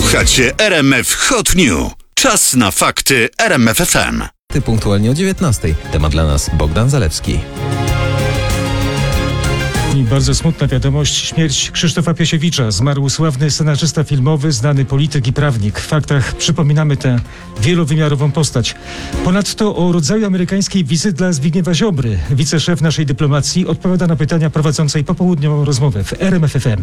Słuchacie RMF Hot News. Czas na fakty RMF FM. Punktualnie o 19:00. Temat dla nas Bogdan Zalewski. I bardzo smutna wiadomość. Śmierć Krzysztofa Piesiewicza. Zmarł sławny scenarzysta filmowy, znany polityk i prawnik. W faktach przypominamy tę wielowymiarową postać. Ponadto o rodzaju amerykańskiej wizy dla Zbigniewa Ziobry. Wiceszef naszej dyplomacji odpowiada na pytania prowadzącej popołudniową rozmowę w RMF FM.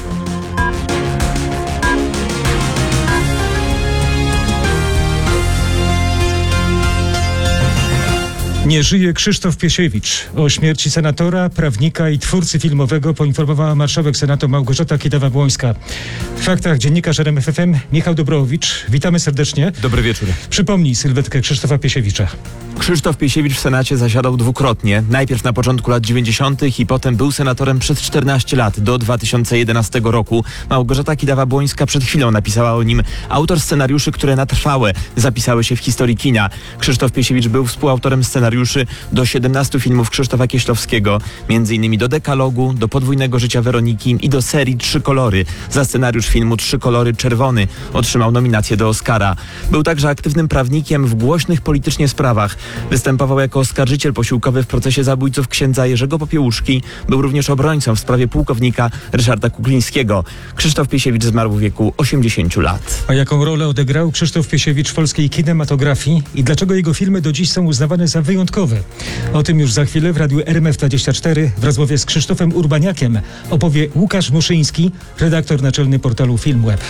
Nie żyje Krzysztof Piesiewicz. O śmierci senatora, prawnika i twórcy filmowego poinformowała marszałek Senatu Małgorzata Kidawa-Błońska. W faktach dziennikarz RMF FM Michał Dobrowicz. Witamy serdecznie. Dobry wieczór. Przypomnij sylwetkę Krzysztofa Piesiewicza. Krzysztof Piesiewicz w Senacie zasiadał dwukrotnie. Najpierw na początku lat 90. i potem był senatorem przez 14 lat, do 2011 roku. Małgorzata Kidawa-Błońska przed chwilą napisała o nim: autor scenariuszy, które na trwałe zapisały się w historii kina. Krzysztof Piesiewicz był współautorem scenariuszy do 17 filmów Krzysztofa Kieślowskiego, m.in. do Dekalogu, do Podwójnego życia Weroniki i do serii Trzy kolory. Za scenariusz filmu Trzy kolory czerwony otrzymał nominację do Oscara. Był także aktywnym prawnikiem w głośnych politycznie sprawach. Występował jako oskarżyciel posiłkowy w procesie zabójców księdza Jerzego Popiełuszki. Był również obrońcą w sprawie pułkownika Ryszarda Kuklińskiego. Krzysztof Piesiewicz zmarł w wieku 80 lat. A jaką rolę odegrał Krzysztof Piesiewicz w polskiej kinematografii i dlaczego jego filmy do dziś są uznawane za wyjątkowe? O tym już za chwilę w radiu RMF24 w rozmowie z Krzysztofem Urbaniakiem opowie Łukasz Muszyński, redaktor naczelny portalu Filmweb.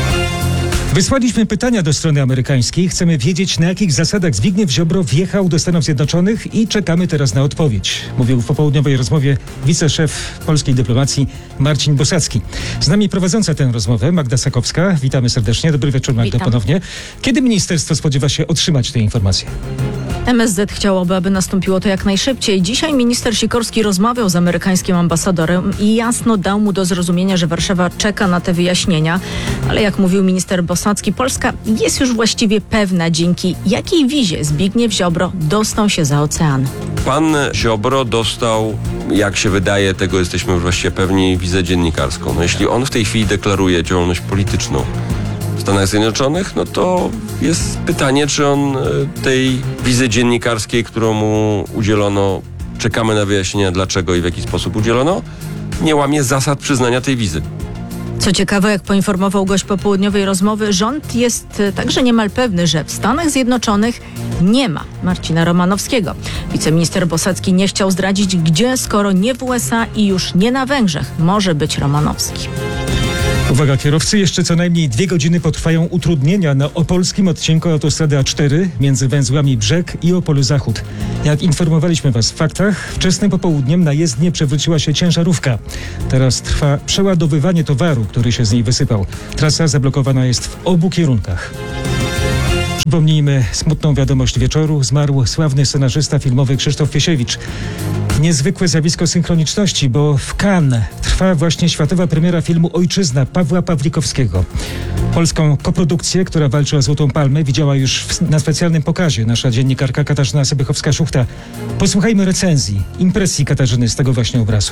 Wysłaliśmy pytania do strony amerykańskiej. Chcemy wiedzieć, na jakich zasadach Zbigniew Ziobro wjechał do Stanów Zjednoczonych i czekamy teraz na odpowiedź. Mówił w popołudniowej rozmowie wiceszef polskiej dyplomacji Marcin Bosacki. Z nami prowadząca tę rozmowę Magda Sakowska. Witamy serdecznie. Dobry wieczór, Magdo, Witam. Ponownie. Kiedy ministerstwo spodziewa się otrzymać te informacje? MSZ chciałoby, aby nastąpiło to jak najszybciej. Dzisiaj minister Sikorski rozmawiał z amerykańskim ambasadorem i jasno dał mu do zrozumienia, że Warszawa czeka na te wyjaśnienia. Ale jak mówił minister Bosacki, Polska jest już właściwie pewna, dzięki jakiej wizie Zbigniew Ziobro dostał się za ocean. Pan Ziobro dostał, jak się wydaje, tego jesteśmy już właściwie pewni, wizę dziennikarską. No, jeśli on w tej chwili deklaruje działalność polityczną w Stanach Zjednoczonych, no to jest pytanie, czy on tej wizy dziennikarskiej, którą mu udzielono, czekamy na wyjaśnienia dlaczego i w jaki sposób udzielono, nie łamie zasad przyznania tej wizy. Co ciekawe, jak poinformował gość popołudniowej rozmowy, rząd jest także niemal pewny, że w Stanach Zjednoczonych nie ma Marcina Romanowskiego. Wiceminister Bosacki nie chciał zdradzić, gdzie, skoro nie w USA i już nie na Węgrzech może być Romanowski. Uwaga kierowcy, jeszcze co najmniej 2 godziny potrwają utrudnienia na opolskim odcinku autostrady A4 między węzłami Brzeg i Opole Zachód. Jak informowaliśmy Was w faktach, wczesnym popołudniem na jezdnię przewróciła się ciężarówka. Teraz trwa przeładowywanie towaru, który się z niej wysypał. Trasa zablokowana jest w obu kierunkach. Przypomnijmy smutną wiadomość wieczoru. Zmarł sławny scenarzysta filmowy Krzysztof Piesiewicz. Niezwykłe zjawisko synchroniczności, bo w Cannes trwa właśnie światowa premiera filmu Ojczyzna Pawła Pawlikowskiego. Polską koprodukcję, która walczy o Złotą Palmę, widziała już na specjalnym pokazie nasza dziennikarka Katarzyna Sebychowska-Szuchta. Posłuchajmy recenzji, impresji Katarzyny z tego właśnie obrazu.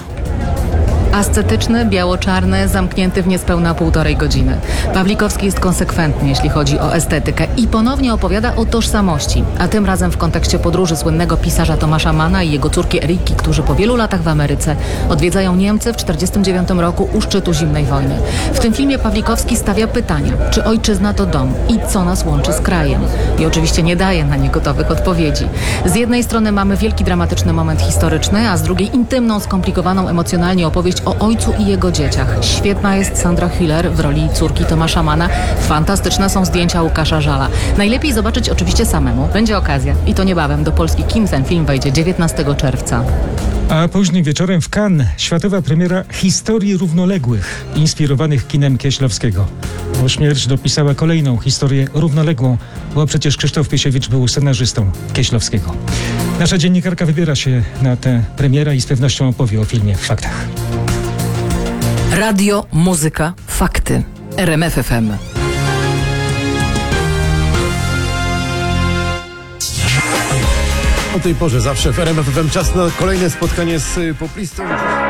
Ascetyczny, biało-czarny, zamknięty w niespełna 1,5 godziny. Pawlikowski jest konsekwentny, jeśli chodzi o estetykę i ponownie opowiada o tożsamości, a tym razem w kontekście podróży słynnego pisarza Tomasza Manna i jego córki Eriki, którzy po wielu latach w Ameryce odwiedzają Niemcy w 1949 roku u szczytu zimnej wojny. W tym filmie Pawlikowski stawia pytania, czy ojczyzna to dom i co nas łączy z krajem. I oczywiście nie daje na nie gotowych odpowiedzi. Z jednej strony mamy wielki dramatyczny moment historyczny, a z drugiej intymną, skomplikowaną emocjonalnie opowieść o ojcu i jego dzieciach. Świetna jest Sandra Hüller w roli córki Tomasza Manna. Fantastyczne są zdjęcia Łukasza Żala. Najlepiej zobaczyć oczywiście samemu. Będzie okazja. I to niebawem. Do polskich kin ten film wejdzie 19 czerwca. A późnym wieczorem w Cannes światowa premiera Historii równoległych, inspirowanych kinem Kieślowskiego. Bo śmierć dopisała kolejną historię równoległą, bo przecież Krzysztof Piesiewicz był scenarzystą Kieślowskiego. Nasza dziennikarka wybiera się na tę premierę i z pewnością opowie o filmie w faktach. Radio, muzyka, fakty. RMF FM. O tej porze zawsze w RMF FM czas na kolejne spotkanie z poplistą.